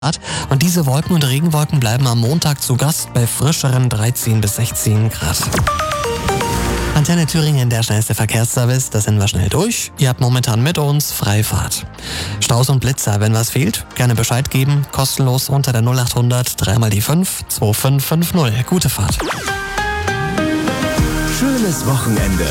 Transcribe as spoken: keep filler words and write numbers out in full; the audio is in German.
Und diese Wolken und Regenwolken bleiben am Montag zu Gast bei frischeren dreizehn bis sechzehn Grad. Antenne Thüringen, der schnellste Verkehrsservice, da sind wir schnell durch. Ihr habt momentan mit uns Freifahrt. Staus und Blitzer, wenn was fehlt, gerne Bescheid geben. Kostenlos unter der null acht hundert dreimal die fünf zwei fünf fünf null. Gute Fahrt. Schönes Wochenende